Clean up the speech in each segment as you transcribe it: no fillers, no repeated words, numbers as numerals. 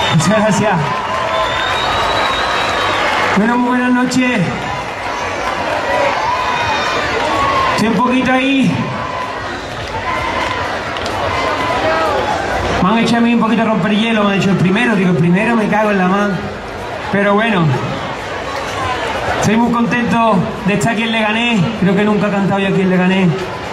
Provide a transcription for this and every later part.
Muchas gracias. Bueno, muy buenas noches. Estoy un poquito ahí. Me han hecho a mí un poquito romper hielo, me han dicho el primero, digo, el primero me cago en la mano. Pero bueno, estoy muy contento de estar aquí en Leganés. Creo que nunca he cantado yo aquí en Leganés.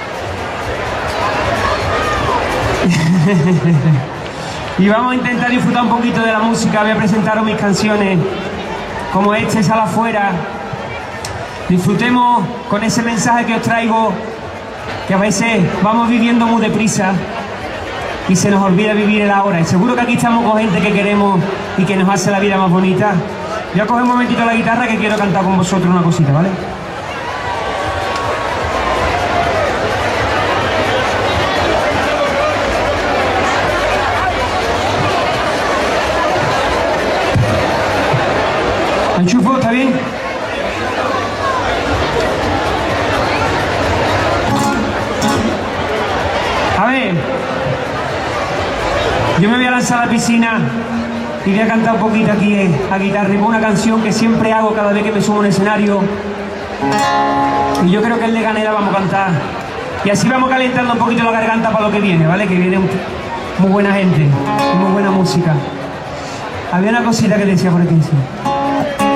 Y vamos a intentar disfrutar un poquito de la música. Voy a presentaros mis canciones como Sal afuera. Disfrutemos con ese mensaje que os traigo, que a veces vamos viviendo muy deprisa y se nos olvida vivir el ahora. Y seguro que aquí estamos con gente que queremos y que nos hace la vida más bonita. Voy a coger un momentito la guitarra que quiero cantar con vosotros una cosita, ¿vale? ¿Enchufo? ¿Está bien? A ver, yo me voy a lanzar a la piscina y voy a cantar un poquito aquí a guitarra. Y una canción que siempre hago cada vez que me subo a un escenario. Y yo creo que en Leganés la vamos a cantar. Y así vamos calentando un poquito la garganta para lo que viene, ¿vale? Que viene muy buena gente y muy buena música. Había una cosita que decía por aquí. Sí.